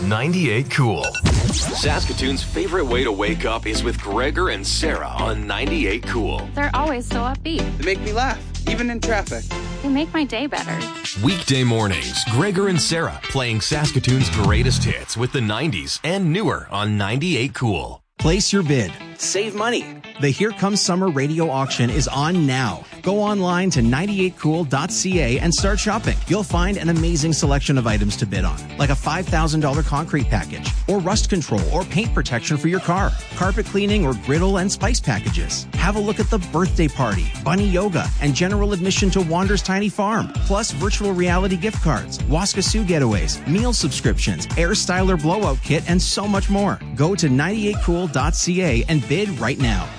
98 Cool. Saskatoon's favorite way to wake up is with Gregor and Sarah on 98 Cool. They're always so upbeat. They make me laugh, even in traffic. They make my day better. Weekday mornings, Gregor and Sarah playing Saskatoon's greatest hits with the 90s and newer on 98 Cool. Place your bid. Save money. The Here Comes Summer radio auction is on now. Go online to 98cool.ca and start shopping. You'll find an amazing selection of items to bid on, like a $5,000 concrete package, or rust control or paint protection for your car, carpet cleaning or griddle and spice packages. Have a look at the birthday party, bunny yoga, and general admission to Wander's Tiny Farm, plus virtual reality gift cards, Waskasoo getaways, meal subscriptions, Air Styler blowout kit, and so much more. Go to 98cool.ca and bid right now.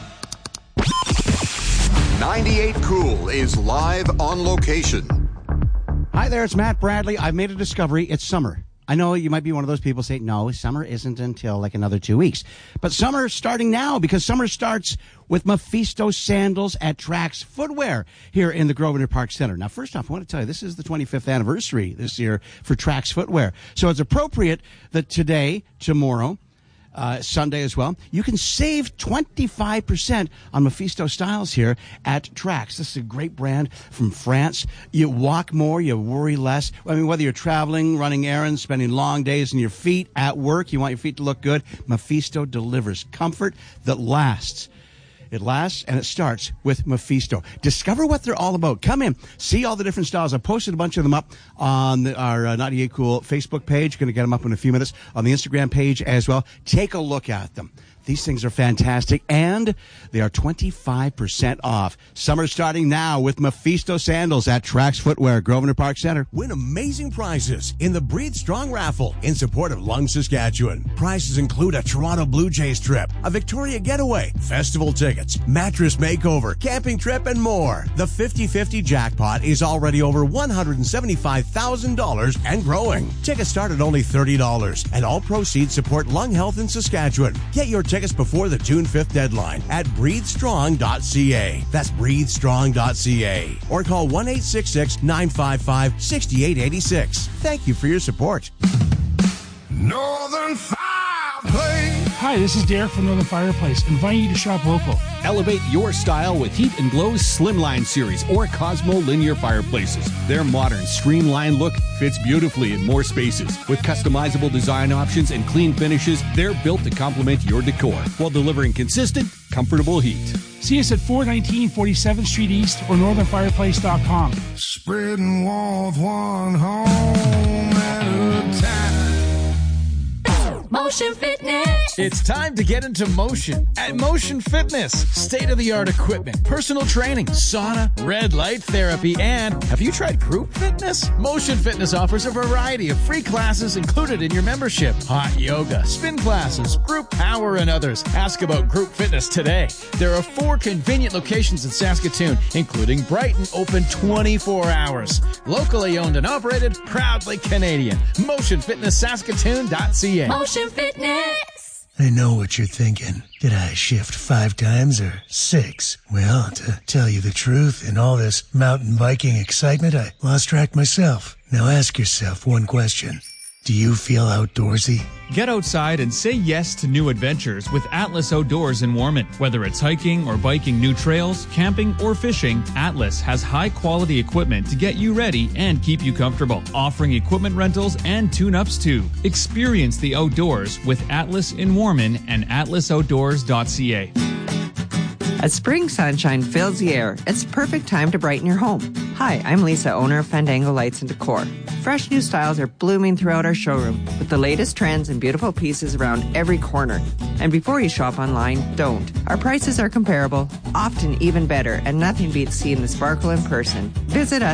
98 Cool is live on location. Hi there, it's Matt Bradley. I've made a discovery. It's summer. I know you might be one of those people saying, no, summer isn't until like another 2 weeks. But summer's starting now because summer starts with Mephisto Sandals at Trax Footwear here in the Grosvenor Park Center. Now, first off, I want to tell you, this is the 25th anniversary this year for Trax Footwear. So it's appropriate that today, tomorrow, Sunday as well, you can save 25% on Mephisto styles here at Trax. This is a great brand from France. You walk more, you worry less. I mean, whether you're traveling, running errands, spending long days on your feet, at work, you want your feet to look good, Mephisto delivers comfort that lasts. It lasts, and it starts with Mephisto. Discover what they're all about. Come in. See all the different styles. I posted a bunch of them up on our 98 Cool Facebook page. Going to get them up in a few minutes on the Instagram page as well. Take a look at them. These things are fantastic, and they are 25% off. Summer starting now with Mephisto Sandals at Trax Footwear, Grosvenor Park Center. Win amazing prizes in the Breathe Strong raffle in support of Lung, Saskatchewan. Prizes include a Toronto Blue Jays trip, a Victoria getaway, festival tickets, mattress makeover, camping trip, and more. The 50-50 jackpot is already over $175,000 and growing. Tickets start at only $30, and all proceeds support lung health in Saskatchewan. Get your tickets before the June 5th deadline at breathestrong.ca. That's breathestrong.ca. Or call 1-866-955-6886. Thank you for your support. Northern Fireplace. Hi, this is Derek from Northern Fireplace, inviting you to shop local. Elevate your style with Heat and Glow's Slimline series or Cosmo linear fireplaces. Their modern, streamlined look fits beautifully in more spaces. With customizable design options and clean finishes, they're built to complement your decor while delivering consistent, comfortable heat. See us at 419 47th Street East or northernfireplace.com. Spreading warmth one home at a time. Motion Fitness. It's time to get into motion at Motion Fitness. State-of-the-art equipment, personal training, sauna, red light therapy, and have you tried group fitness? Motion Fitness offers a variety of free classes included in your membership. Hot yoga, spin classes, group power, and others. Ask about group fitness today. There are 4 convenient locations in Saskatoon, including Brighton, open 24 hours. Locally owned and operated, proudly Canadian. MotionFitnessSaskatoon.ca. Motion Fitness. I know what you're thinking. Did I shift 5 times or 6? Well, to tell you the truth, in all this mountain biking excitement, I lost track myself. Now ask yourself one question. Do you feel outdoorsy? Get outside and say yes to new adventures with Atlas Outdoors in Warman. Whether it's hiking or biking new trails, camping, or fishing, Atlas has high-quality equipment to get you ready and keep you comfortable, offering equipment rentals and tune-ups too. Experience the outdoors with Atlas in Warman and atlasoutdoors.ca. As spring sunshine fills the air, it's the perfect time to brighten your home. Hi, I'm Lisa, owner of Fandango Lights and Decor. Fresh new styles are blooming throughout our showroom with the latest trends and beautiful pieces around every corner. And before you shop online, don't. Our prices are comparable, often even better, and nothing beats seeing the sparkle in person. Visit us